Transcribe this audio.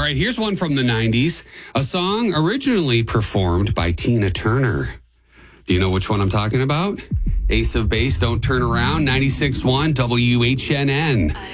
right, here's one from the 90s. A song originally performed by Tina Turner. Do you know which one I'm talking about? Ace of Base, Don't Turn Around, 96.1 WHNN.